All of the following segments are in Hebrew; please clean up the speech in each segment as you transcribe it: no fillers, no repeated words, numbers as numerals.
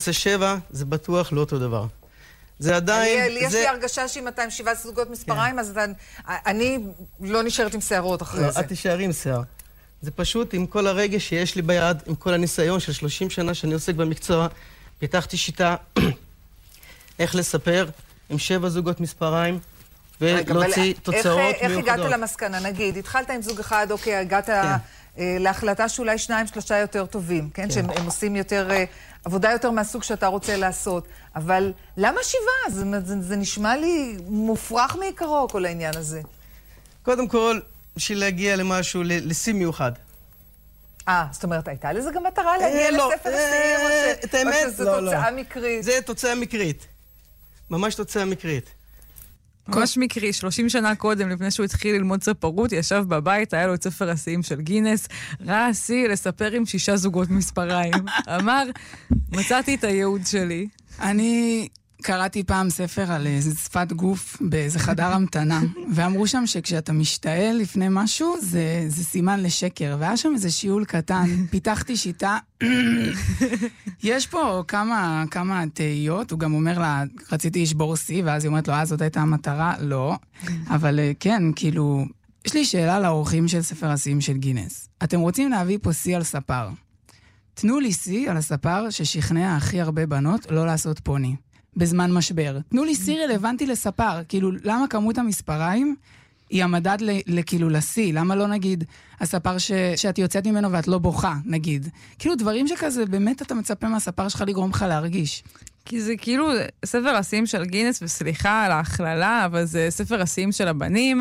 יוצא 7, זה בטוח לא אותו דבר. זה עדיין... יש לי הרגשה שאם אתה עם 7 זוגות מספריים, אז אני לא נשארת עם שערות אחרי זה. את תישארי עם שיער. זה פשוט עם כל הרגש שיש לי ביד, עם כל הניסיון של 30 שנה שאני עוסק במקצוע, פיתחתי שיטה איך לספר עם 7 זוגות מספריים, ולהוציא תוצאות מיוחדות. איך הגעת למסקנה? נגיד, התחלת עם זוג אחד, אוקיי, הגעת להחלטה שאולי 2-3 יותר טובים, כן? שהם עושים יותר, עבודה יותר מהסוג שאתה רוצה לעשות. אבל למה 7? זה נשמע לי מופרך מעיקרו, כל העניין הזה. קודם כל, בשביל להגיע למשהו, לשיא מיוחד. זאת אומרת, הייתה לזה גם מטרה להגיע לספר השיאים, או שזו תוצאה מקרית? זה תוצאה מקרית. ממש תוצאה מקרית. ממש מקרי, 30 שנה קודם, לפני שהוא התחיל ללמוד ספרות, ישב בבית, היה לו את ספר השיאים של גינס, ראה שיא לספר עם 6 זוגות מספריים. אמר, מצאתי את הייעוד שלי. אני קראתי פעם ספר על שפת גוף באיזה חדר המתנה, ואמרו שם שכשאתה משתעל לפני משהו, זה סימן לשקר, והיה שם איזה שיעול קטן, פיתחתי שיטה, יש פה כמה תהיות, הוא גם אומר לה, רציתי לשבור שיא, ואז היא אומרת לו, זאת הייתה המטרה, לא, אבל כן, כאילו, יש לי שאלה לאורחים של ספר השיאים של גינס, אתם רוצים להביא פה שיא על ספר, תנו לי שיא על הספר ששכנע הכי הרבה בנות לא לעשות פוני. בזמן משבר. תנו לי שיא רלוונטי לספר, כאילו, למה כמות המספריים היא המדד כאילו לשיא? למה לא נגיד, הספר שאת יוצאת ממנו ואת לא בוכה, נגיד? כאילו, דברים שכזה, באמת אתה מצפה מהספר שלך לגרום לך להרגיש. כי זה כאילו ספר השיאים של גינס, וסליחה על ההכללה, אבל זה ספר השיאים של הבנים,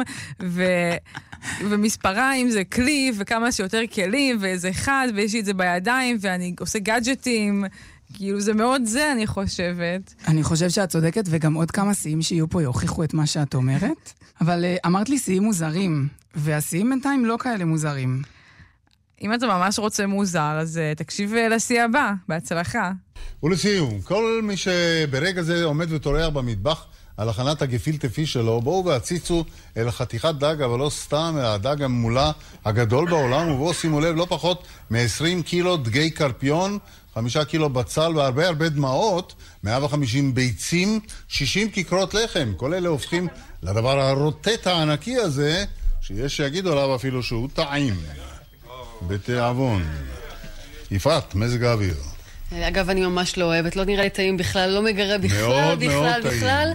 ומספריים זה כלי, וכמה שיותר כלים, וזה אחד, ויש לי את זה בידיים, ואני עושה גאדג'טים, כאילו זה מאוד זה, אני חושבת. אני חושב שאת צודקת, וגם עוד כמה שיאים שיהיו פה יוכיחו את מה שאת אומרת. אבל אמרת לי שיאים מוזרים, והשיאים בינתיים לא כאלה מוזרים. אם אתה ממש רוצה מוזר, אז תקשיב לשיא הבא, בהצלחה. ולסיום, כל מי שברגע זה עומד וטורח במטבח על הכנת הגפילטה פיש שלו, בואו והציצו אל חתיכת דג, אבל לא סתם, הדג הממולא הגדול בעולם, ובואו שימו לב, לא פחות מ-20 קילו דגי קרפיון, 5 קילו בצל והרבה הרבה דמעות, 150 ביצים, 60 כיכרות לחם. כל אלה הופכים לדבר הרוטט הענקי הזה, שיש שיגידו עליו אפילו שהוא טעים. בתיאבון. יפעת, מזג האוויר. אגב, אני ממש לא אוהבת, לא נראה לי טעים בכלל, לא מגרה בכלל, בכלל.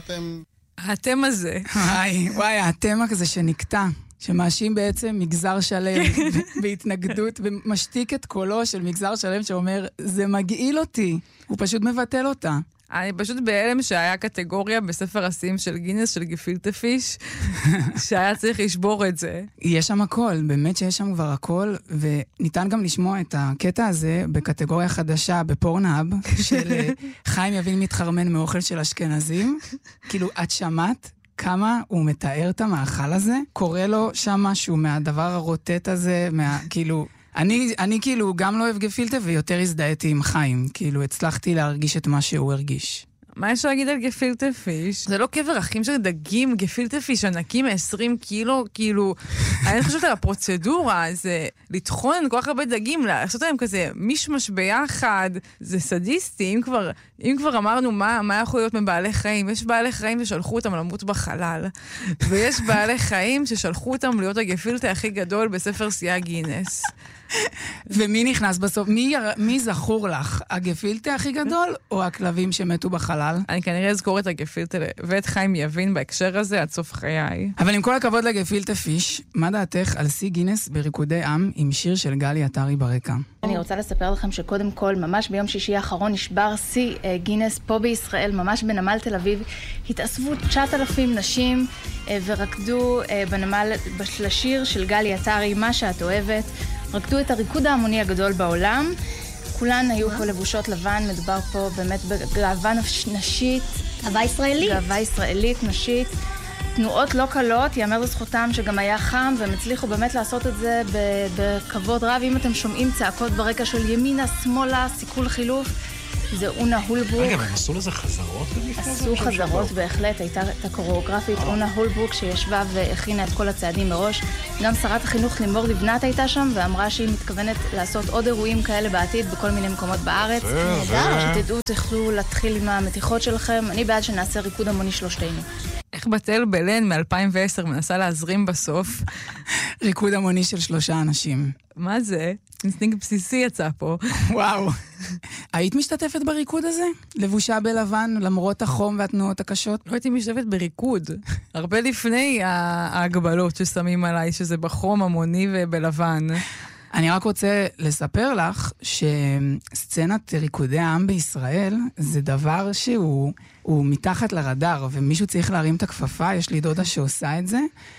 האתם הזה. וואי, האתם הזה שנקטע. שמאשים בעצם מגזר שלם בהתנגדות, ומשתיק את קולו של מגזר שלם שאומר, זה מגעיל אותי, הוא פשוט מבטל אותה. אני פשוט בהלם שהיה קטגוריה בספר השיאים של גינס, של גפילטה פיש, שהיה צריך לשבור את זה. יש שם הכל, באמת שיש שם כבר הכל, וניתן גם לשמוע את הקטע הזה בקטגוריה חדשה בפורנהאב, של חיים יבין מתחרמן מאוכל של אשכנזים. כאילו, את שמעת כמה הוא מתאר את המאכל הזה? קורא לו שם משהו מהדבר הרוטט הזה, כאילו... אני כאילו גם לא אוהב גפילטה ויותר הזדהיתי עם חיים. כאילו הצלחתי להרגיש את מה שהוא הרגיש. מה יש להגיד על גפילטה פיש? זה לא קבר אחים של דגים, גפילטה פיש ענקים 20 קילו, כאילו, אני חושבת על הפרוצדורה, זה לטחון כל כך הרבה דגים, לעשות להם כזה מישמש ביחד, זה סדיסטי, אם כבר אמרנו מה יכול להיות מבעלי חיים, יש בעלי חיים ששלחו אותם למות בחלל, ויש בעלי חיים ששלחו אותם להיות הגפילטה הכי גדול בספר שיאי גינס. ומי נכנס בסוף? מי זכור לך? הגפילטה הכי גדול או הכלבים שמתו בחלל? אני כנראה אזכור את הגפילטה ואת חיים יבין בהקשר הזה עד סוף חיי. אבל עם כל הכבוד לגפילטה פיש, מה דעתך על שיא גינס בריקודי עם עם שיר של גלי עטרי ברקע? אני רוצה לספר לכם שקודם כל, ממש ביום שישי האחרון נשבר שיא גינס פה בישראל, ממש בנמל תל אביב. התאספו 9,000 נשים ורקדו בנמל לשיר של גלי עטרי, מה שאת אוהבת. רקדו את הריקוד ההמוני הגדול בעולם. כולן היו פה לבושות לבן, מדובר פה באמת בגאווה נשית. גאווה ישראלית. גאווה ישראלית, נשית. תנועות לא קלות, יאמר לזכותם שגם היה חם, והם הצליחו באמת לעשות את זה בכבוד רב. אם אתם שומעים צעקות ברקע של ימינה, שמאלה, סיכול חילוף, זה אונה הולברוק. רגע, הם עשו לזה חזרות? עשו חזרות בהחלט, הייתה את הקוריאוגרפית אונה הולברוק שישבה והכינה את כל הצעדים מראש. גם שרת החינוך לימור לבנת הייתה שם ואמרה שהיא מתכוונת לעשות עוד אירועים כאלה בעתיד בכל מיני מקומות בארץ. שתדעו, תוכלו להתחיל עם המתיחות שלכם. אני בעד שנעשה ריקוד המוני שלושתנו. איך בתל בלן מ-2010 מנסה להזרים בסוף? ריקוד המוני של 3 אנשים. מה זה? אינסטינקט בסיסי יצא פה. וואו. היית משתתפת בריקוד הזה? לבושה בלבן, למרות החום והתנועות הקשות? לא הייתי משתתפת בריקוד. הרבה לפני ההגבלות ששמים עליי, שזה בחום המוני ובלבן. אני רק רוצה לספר לך שסצנת ריקודי העם בישראל זה דבר שהוא מתחת לרדאר, ומישהו צריך להרים את הכפפה, יש לי דודה שעושה את זה,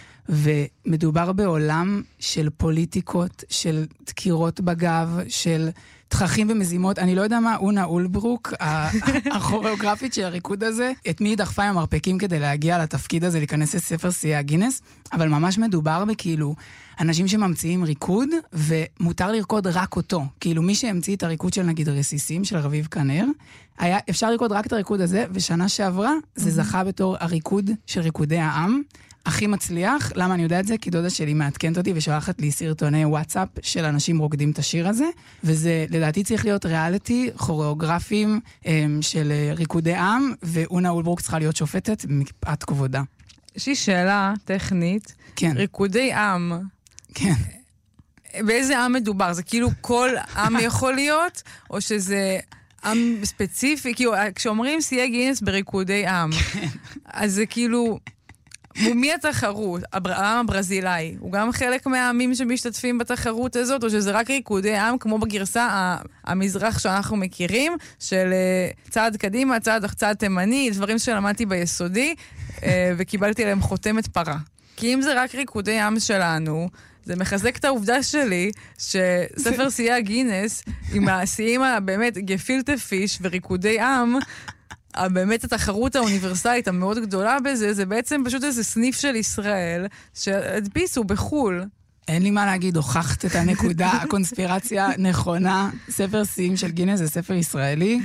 ומדובר בעולם של פוליטיקות, של דקירות בגב, של תככים ומזימות. אני לא יודע מה אונה הולברוק, הכוריאוגרפית של הריקוד הזה, את מי דחפה עם המרפקים כדי להגיע לתפקיד הזה, להיכנס לספר שיאי הגינס, אבל ממש מדובר בכאילו אנשים שממציאים ריקוד, ומותר לרקוד רק אותו. כאילו מי שהמציא את הריקוד של נגיד רסיסים, של רביב כנר, אפשר לרקוד רק את הריקוד הזה, ושנה שעברה זה זכה בתור הריקוד של ריקודי העם, הכי מצליח. למה אני יודע את זה? כי דודה שלי מעדכנת אותי ושולחת לי סרטוני וואטסאפ של אנשים רוקדים את השיר הזה, וזה לדעתי צריך להיות ריאליטי, כוריאוגרפים של ריקודי עם, ואונה הולברוק צריכה להיות שופטת מפאת כבודה. יש לי שאלה טכנית. כן. ריקודי עם. כן. באיזה עם מדובר? זה כאילו כל עם יכול להיות? או שזה עם ספציפי? כאילו, כשאומרים שיאי גינס בריקודי עם, אז זה כאילו... מי התחרות? העם הברזילאי. הוא גם חלק מהעמים שמשתתפים בתחרות הזאת, או שזה רק ריקודי עם, כמו בגרסה המזרח שאנחנו מכירים, של צעד קדימה, צעד תימני, דברים שלמדתי ביסודי, וקיבלתי עליהם חותמת פרה. כי אם זה רק ריקודי עם שלנו, זה מחזק את העובדה שלי, שספר שיאי הגינס, עם השיאים באמת גפילטה פיש וריקודי עם, באמת התחרות האוניברסלית המאוד גדולה בזה, זה בעצם פשוט איזה סניף של ישראל, שהדפיסו בחול. אין לי מה להגיד, הוכחת את הנקודה, הקונספירציה נכונה, ספר שיאים של גינס זה ספר ישראלי,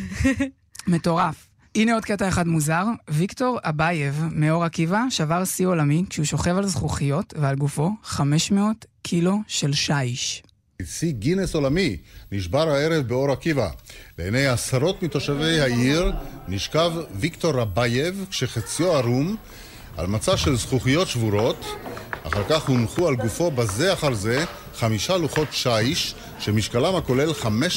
מטורף. הנה עוד קטע אחד מוזר, ויקטור אבייב מאור עקיבא שבר שיא עולמי כשהוא שוכב על זכוכיות ועל גופו 500 קילו של שיש. שיא גינס עולמי נשבר הערב באור עקיבא. לעיני עשרות מתושבי העיר נשכב ויקטור אבייב כשחציו ערום על מצע של זכוכיות שבורות. אחר כך הונחו על גופו בזה אחר זה 5 לוחות שיש שמשקלם הכולל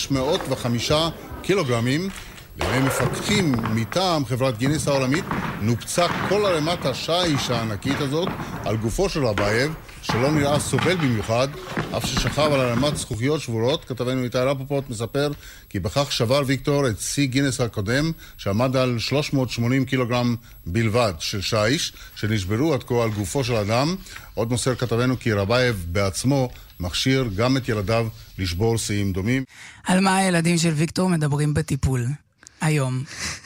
505 קילוגרמים. לעיני מפקחים מטעם חברת גינס העולמית נופצה כל ערימת השיש הענקית הזאת על גופו של אבייב, שלא נראה סובל במיוחד, אף ששכב על ערימת זכוכיות שבורות. כתבנו איתי רפפורט מספר כי בכך שבר ויקטור את שיא גינס הקודם, שעמד על 380 קילוגרם בלבד של שיש, שנשברו עד כה על גופו של אדם. עוד מוסר כתבנו כי אבייב בעצמו מכשיר גם את ילדיו לשבור שיאים דומים. על מה הילדים של ויקטור מדברים בטיפול היום?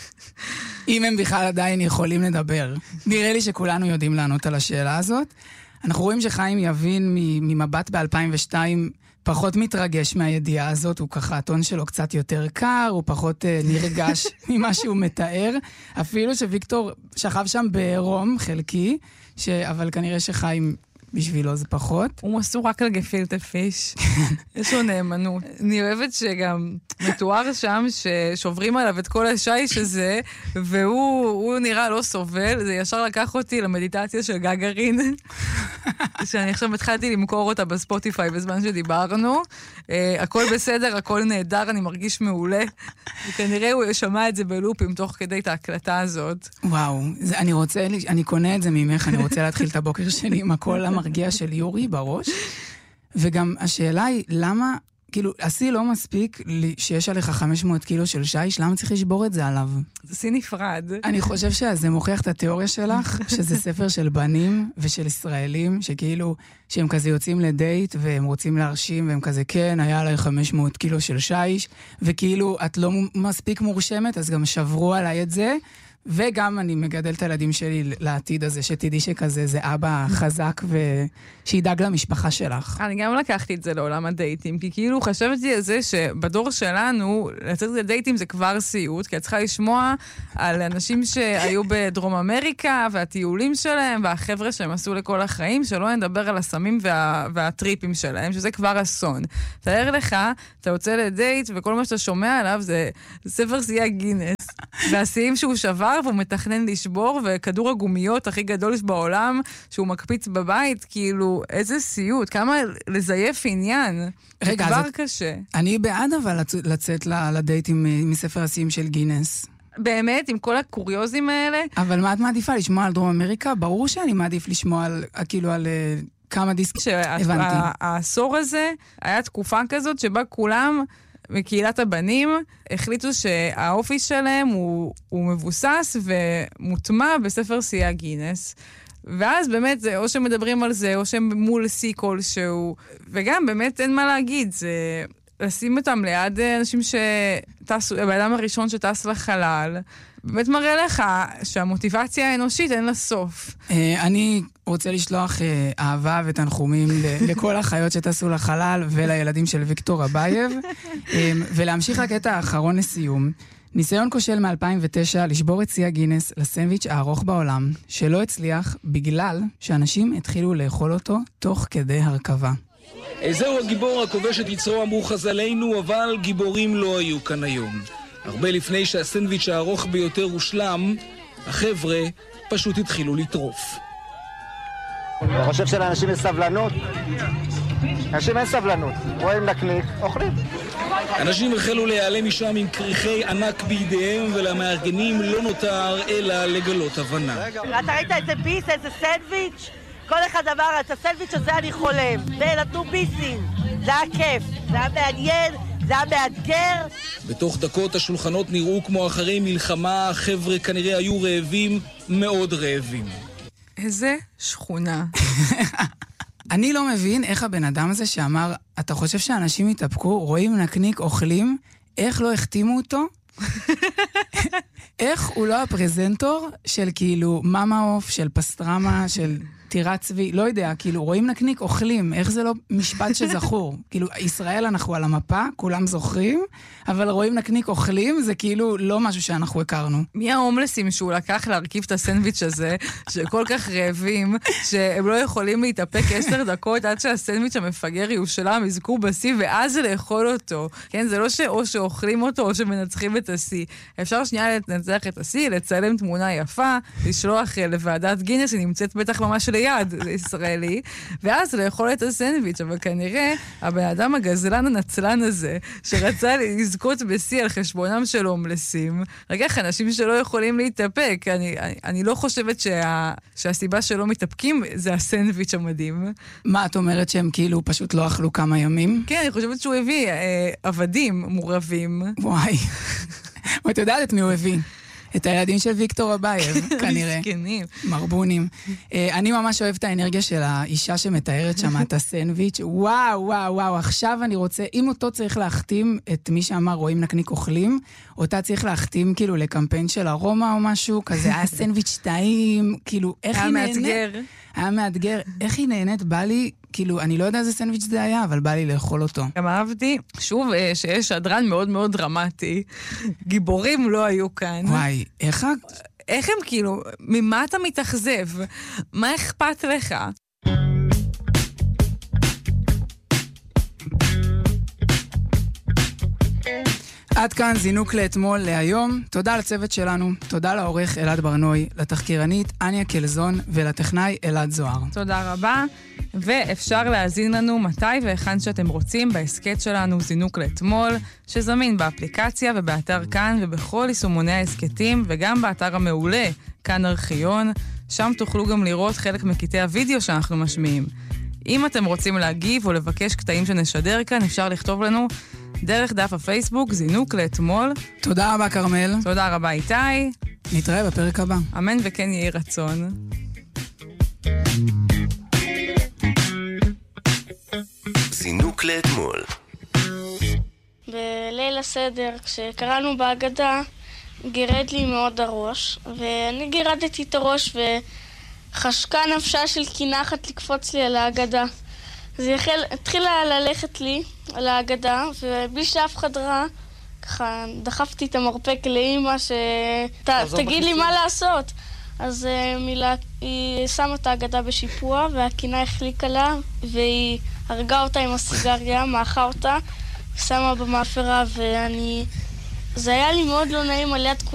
אם הם בכלל עדיין יכולים לדבר. נראה לי שכולנו יודעים לענות על השאלה הזאת. אנחנו רואים שחיים יבין ממבט ב-2002 פחות מתרגש מהידיעה הזאת, הוא ככה, הטון שלו קצת יותר קר, הוא פחות נרגש ממה שהוא מתאר, אפילו שוויקטור שכב שם ברום חלקי, אבל כנראה שחיים בשבילו זה פחות. הוא מסור רק על גפילטה פיש. יש לו נאמנות. אני אוהבת שגם מתואר שם ששוברים עליו את כל השיש הזה, והוא נראה לא סובל. זה ישר לקח אותי למדיטציה של גגרין, שאני עכשיו התחלתי למכור אותה בספוטיפיי בזמן שדיברנו. הכל בסדר, הכל נהדר, אני מרגיש מעולה. וכנראה הוא שמע את זה בלופים תוך כדי את ההקלטה הזאת. וואו, אני קונה את זה ממך, אני רוצה להתחיל את הבוקר שלי עם הכל המרגיע של יורי בראש. וגם השאלה היא, למה, כאילו, השיא לא מספיק שיש עליך 500 קילו של שיש, למה צריך לשבור את זה עליו? זה שיא נפרד. אני חושב שזה מוכיח את התיאוריה שלך, שזה ספר של בנים ושל ישראלים, שכאילו, שהם כזה יוצאים לדייט, והם רוצים להרשים, והם כזה, כן, היה עליי 500 קילו של שיש, וכאילו, את לא מספיק מורשמת, אז גם שברו עליי את זה, וגם אני מגדל את הילדים שלי לעתיד הזה, שתדעי שכזה זה אבא חזק ושידאג למשפחה שלך. אני גם לקחתי את זה לעולם הדייטים, כי כאילו חשבתי על זה שבדור שלנו, לצאת לדייטים זה כבר סיוט, כי את צריכה לשמוע על אנשים שהיו בדרום אמריקה, והטיולים שלהם, והחבר'ה שהם עשו לכל החיים, שלא נדבר על הסמים והטריפים שלהם, שזה כבר אסון. תאר לך, אתה יוצא לדייט, וכל מה שאתה שומע עליו זה ספר שיאי גינס. והשיאים שהוא שבר, והוא מתכנן לשבור, וכדור הגומיות הכי גדול בעולם, שהוא מקפיץ בבית, כאילו, איזה סיוט, כמה לזייף עניין. רגע, זה כבר קשה. אני בעד אבל לצאת לדייט מספר השיאים של גינס. באמת, עם כל הקוריוזים האלה? אבל מה את מעדיפה? לשמוע על דרום אמריקה? ברור שאני מעדיף לשמוע על, כאילו, על כמה דיסקים. הבנתי. העשור הזה היה תקופה כזאת שבה כולם מקהילת הבנים החליטו שהאופי שלהם הוא מבוסס ומוטמע בספר שיאי גינס. ואז באמת זה או שמדברים על זה, או שהם מול שיא כלשהו. וגם באמת אין מה להגיד, זה לשים אותם ליד אנשים שטסו, באדם הראשון שטס לחלל, באמת מראה לך שהמוטיבציה האנושית אין לה סוף. אני רוצה לשלוח אהבה ותנחומים לכל החיות שטסו לחלל ולילדים של ויקטור אבייב, ולהמשיך הקטע האחרון לסיום. ניסיון כושל מ-2009 לשבור את שיא גינס לסנדוויץ' הארוך בעולם, שלא הצליח בגלל שאנשים התחילו לאכול אותו תוך כדי הרכבה. זהו הגיבור הכובש את יצרו, אמרו חז"לינו, אבל גיבורים לא היו כאן היום. הרבה לפני שהסנדוויץ' הארוך ביותר הושלם, החבר'ה פשוט התחילו לטרוף. אני חושב שלאנשים יש סבלנות. אנשים אין סבלנות. רואים נקניק, אוכלים. אנשים החלו להיעלם משם עם כריכי ענק בידיהם, ולמארגנים לא נותר אלא לגלות הבנה. אתה ראית איזה ביס, איזה סנדוויץ'? כל אחד אמר, את הסנדוויץ' הזה אני חולם. ונתנו ביסים. זה היה כיף, זה היה מעניין, זה היה מאתגר. בתוך דקות השולחנות נראו כמו אחרי מלחמה, החבר'ה כנראה היו רעבים, מאוד רעבים. איזה שכונה. אני לא מבין איך הבן אדם הזה שאמר, אתה חושב שאנשים יתאפקו, רואים נקניק, אוכלים, איך לא החתימו אותו? איך הוא לא הפרזנטור של כאילו מאמה אוף, של פסטרמה, של טירת צבי, לא יודע, כאילו רואים נקניק, אוכלים, איך זה לא משפט שזכור? כאילו, ישראל אנחנו על המפה, כולם זוכרים, אבל רואים נקניק, אוכלים, זה כאילו לא משהו שאנחנו הכרנו. מי ההומלסים שהוא לקח להרכיב את הסנדוויץ' הזה, שכל כך רעבים, שהם לא יכולים להתאפק 10 דקות עד שהסנדוויץ' המפגר יושלם, יזכו בשיא, ואז לאכול אותו. כן, זה לא או שאוכלים אותו או שמנצחים את השיא. אפשר שנייה לנצח את השיא, לצלם תמונה יפה, לשלוח לוועדת גינס, שנמצאת בטח ממש ליד ישראלי, ואז לאכול את הסנדוויץ', אבל כנראה הבן אדם הגזלן הנצלן הזה, שרצה לזכות בשיא על חשבונם של הומלסים, רגע, אנשים שלא יכולים להתאפק, אני לא חושבת שהסיבה שלא מתאפקים זה הסנדוויץ' המדהים. מה, את אומרת שהם כאילו פשוט לא אכלו כמה ימים? כן, אני חושבת שהוא הביא עבדים מורבים. וואי. ואת יודעת את מי הוא הביא? את הילדים של ויקטור אבייב, כנראה. מסכנים. מרבונים. אני ממש אוהב את האנרגיה של האישה שמתארת שם את הסנדוויץ'. וואו, וואו, וואו. עכשיו אני רוצה, אם אותו צריך להחתים את מי שאמר רואים נקניק אוכלים, אותה צריך להחתים כאילו לקמפיין של ארומה או משהו, כזה היה סנדוויץ' טעים, כאילו, איך היא נהנית? היה מאתגר. היה מאתגר. איך היא נהנית? בא לי, כאילו, אני לא יודע איזה סנדוויץ' זה היה, אבל בא לי לאכול אותו. גם אהבתי, שוב, שיש שדרן מאוד מאוד דרמטי. גיבורים לא היו כאן. וואי, איך הם כאילו, ממה אתה מתאכזב? מה אכפת לך? עד כאן זינוק לאתמול להיום. תודה לצוות שלנו, תודה לעורך אלעד ברנוי, לתחקירנית אניה קלזון ולטכנאי אלעד זוהר. תודה רבה, ואפשר להזין לנו מתי והיכן שאתם רוצים בהסקט שלנו זינוק לאתמול, שזמין באפליקציה ובאתר כאן ובכל יישומוני ההסקטים, וגם באתר המעולה כאן ארכיון. שם תוכלו גם לראות חלק מקטעי הוידאו שאנחנו משמיעים. אם אתם רוצים להגיב או לבקש קטעים שנשדר כאן, אפשר לכתוב לנו דרך דף הפייסבוק, זינוק לאתמול. תודה רבה, קרמל. תודה רבה, איתי. נתראה בפרק הבא. אמן וכן יהי רצון. זינוק לאתמול. בליל הסדר, כשקראנו בהגדה, גירד לי מאוד הראש, ואני גירדתי את הראש וחשקה נפשה של קינחת לקפוץ לי על האגדה. אז היא התחילה ללכת לי על האגדה, ובלי שאף אחד ראה, ככה דחפתי את המרפק לאמא שתגיד לי מה לעשות. אז היא שמה את האגדה בשיפוע, והקינה החליקה לה, והיא הרגה אותה עם הסיגריה, מאחה אותה, שמה במאפרה, זה היה לי מאוד לא נעים על יד